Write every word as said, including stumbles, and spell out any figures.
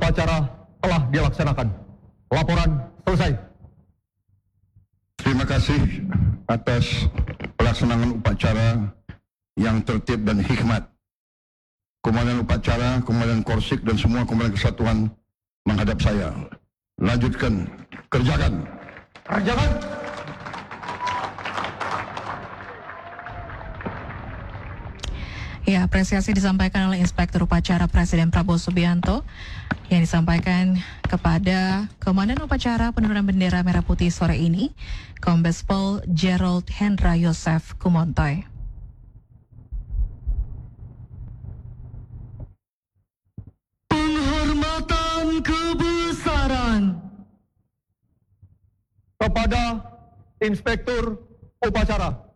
upacara telah dilaksanakan. Laporan selesai. Terima kasih atas pelaksanaan upacara yang tertib dan hikmat. Komandan upacara, Komandan Korsik dan semua Komandan Kesatuan menghadap saya. Lanjutkan, kerjakan. Kerjakan. Ya, apresiasi disampaikan oleh Inspektur Upacara Presiden Prabowo Subianto yang disampaikan kepada Komandan Upacara Penurunan Bendera Merah Putih sore ini, Kombes Pol Gerald Hendra Yosef Kumontoy. Penghormatan kebesaran kepada Inspektur Upacara.